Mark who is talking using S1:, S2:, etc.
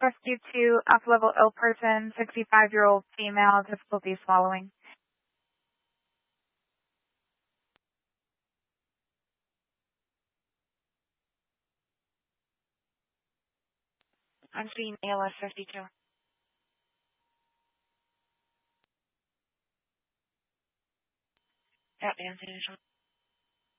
S1: rescue to upper level ill person, 65-year-old female, difficulty swallowing.
S2: I'm seeing ALS 52. At the initial.